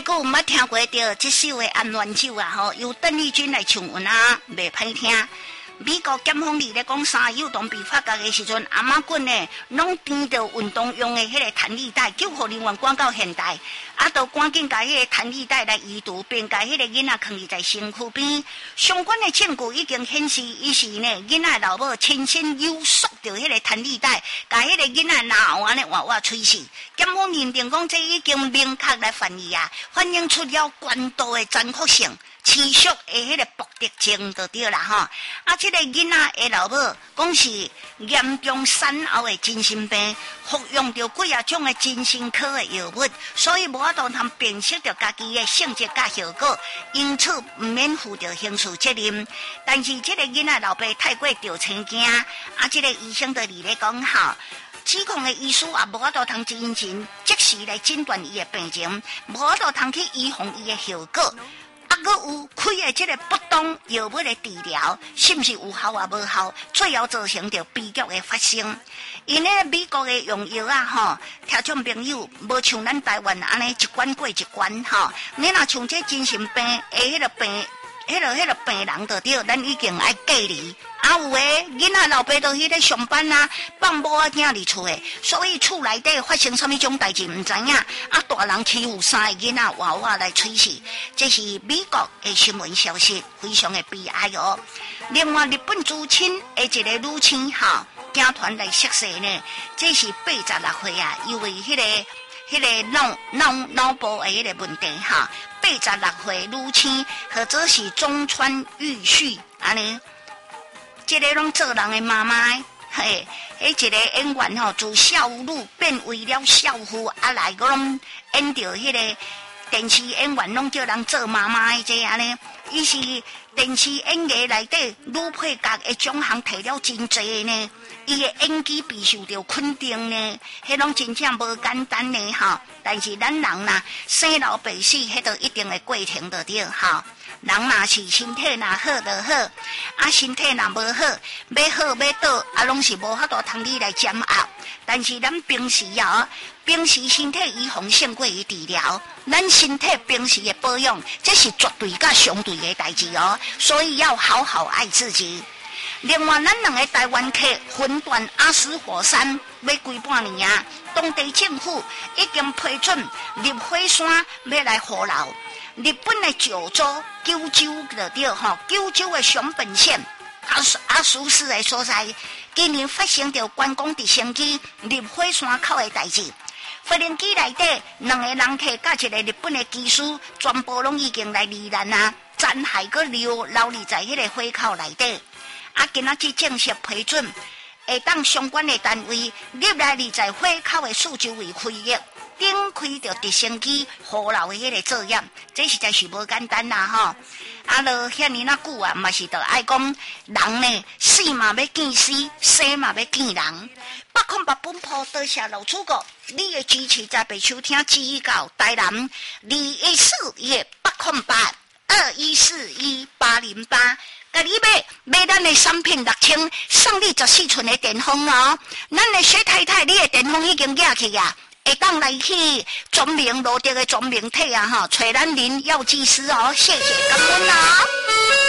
久捌听过着这首的《安暖酒》啊，吼，由邓丽君来唱啊，袂歹听。美国检方里咧讲三幼童被发觉的时阵，阿妈棍呢，拢掂着运动用的迄个弹力带，救护人员赶到现代，就赶紧把迄个弹力带来移除，并把迄个囡仔放在身躯边。相关的证据已经显示，伊是呢囡仔老母亲身扭缩着迄个弹力带，把迄个囡仔脑安尼活吹死。检方认定讲，这已经明确来反映啊，反映出了关度的残酷性。持续的迄个目的性就对啦吼，这个囡仔的老母讲是严重产后的精神病，服用着几啊种的精神科的药物，所以无法度通辨识着家己的性质甲效果，因此唔免负着刑事责任。但是这个囡仔老爸太过着青惊，这个医生就咧讲吼。指控的医师也无法度通进行及时来诊断伊的病情，无法度通去预防伊的效果。阁有开的这个不当药物的治疗，是不是有效啊？无效，最后造成着悲剧的发生。因为美国的用药啊，吼，听众朋友无像咱台湾安尼一关过一关吼。你若像这精神病的迄个病人就对，咱已经爱隔离。有诶，囡仔老爸都迄个上班啊，放某仔囝伫厝诶，所以厝内底发生什么种代志唔知影。大人欺负三个囡仔娃娃来吹死，这是美国的新闻消息，非常的悲哀哦。另外，日本知青的一个女青哈，警团来涉事呢，这是86岁啊，因为迄个脑部的迄个问题哈，86岁女青，或者是中川裕绪安尼。这个拢做人的妈妈，嘿，迄一个演员吼，从少女变为了少妇，来个拢演着迄个电视演员，拢叫人做妈妈的这安尼。伊是电视演艺内底女配角的奖项摕了真济呢，伊的演技备受着肯定呢，迄拢真正无简单呢哈。但是咱人呐，生老病死，迄都一定的过程就对哈。人若是身体若好就好，身体若无好，要好要倒，拢是无法度通你来掌握。但是咱平时身体预防胜过于治疗，咱身体平时的保养，这是绝对甲相对的代志哦。所以要好好爱自己。另外，咱两个台湾客分段阿斯火山要几半年啊，当地政府已经批准入火山要来护老。日本的九州就对吼，九州的熊本县阿苏市的所在，今年发生着观光直升机入火山口的代志。飞行机内底两个人客甲一个日本的技师，全部拢已经来罹难啊，残骸个留伫在迄个火口内底。今仔日正式批准，会当相关的单位入来伫在火口的四周围开业。顶开着直升机护老的迄个作业，这实在是无简单啦吼！就遐尼那久啊，嘛是着爱讲人呢，死嘛要见死，生嘛要见人。808本铺多谢老主顾，你的支持在被收听指教台南21418082141808。甲你买咱的产品6000，送你14寸的电风哦。咱的薛太太，你的电风已经寄去啊。会当来去全名罗德的全名体啊，找咱林药剂师哦，谢谢感恩哦。